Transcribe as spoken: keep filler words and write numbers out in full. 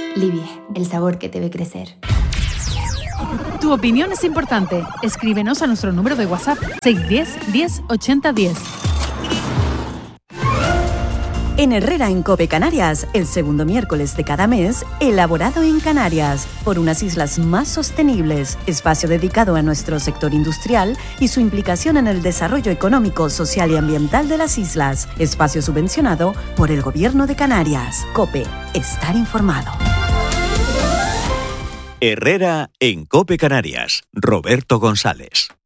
Libie, el sabor que te ve crecer. Tu opinión es importante. Escríbenos a nuestro número de WhatsApp seis uno cero, diez, ochenta, diez. En Herrera en COPE Canarias, el segundo miércoles de cada mes, elaborado en Canarias, por unas islas más sostenibles, espacio dedicado a nuestro sector industrial y su implicación en el desarrollo económico, social y ambiental de las islas, espacio subvencionado por el Gobierno de Canarias. COPE, estar informado. Herrera en COPE Canarias, Roberto González.